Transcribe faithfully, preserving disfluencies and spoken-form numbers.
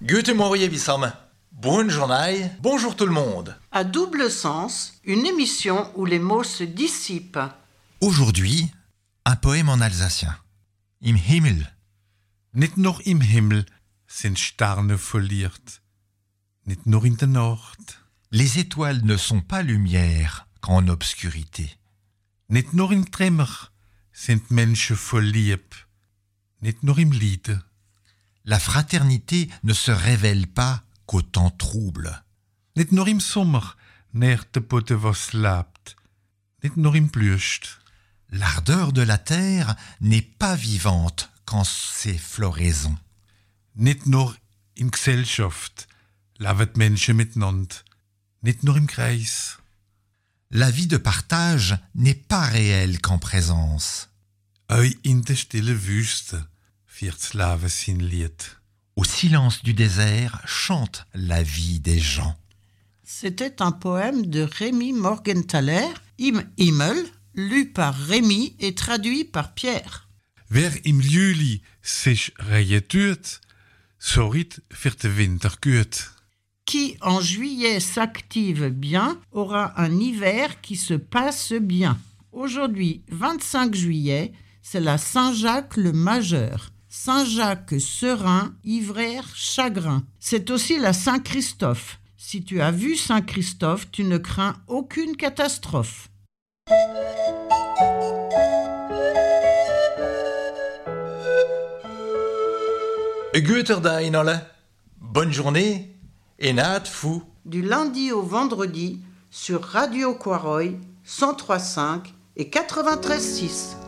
Guten Morgen, Bissam. Bonne journée, bonjour tout le monde. À double sens, une émission où les mots se dissipent. Aujourd'hui, un poème en alsacien. Im Himmel. Nicht nur im Himmel sind Sterne verliert, nicht nur in der Nacht. Les étoiles ne sont pas lumière qu'en obscurité. Nicht nur im Tremmer sind Menschen verliebt, nicht nur im Lied. La fraternité ne se révèle pas qu'au temps trouble. Nicht nur im Sommer nährt der Boden was lebt, nicht nur im Blüst. L'ardeur de la terre n'est pas vivante qu'en ses floraisons. Nicht nur in Gesellschaft leben die Menschen miteinander, nicht nur im Kreis. La vie de partage n'est pas réelle qu'en présence. Auch in der stillen Wüste wird das Leben sein Lied. Au silence du désert chante la vie des gens. C'était un poème de Rémi Morgenthaler, Im Himmel, lu par Rémi et traduit par Pierre. Wer im Juli sich reihen tut, sorgt für den Winter gut. Qui en juillet s'active bien aura un hiver qui se passe bien. Aujourd'hui, vingt-cinq juillet, c'est la Saint-Jacques le Majeur. Saint-Jacques serein, ivraire, chagrin. C'est aussi la Saint-Christophe. Si tu as vu Saint-Christophe, tu ne crains aucune catastrophe. Guter Dag alle. Bonne journée et naat fou. Du lundi au vendredi sur Radio Quaroy cent trois virgule cinq et quatre-vingt-treize virgule six.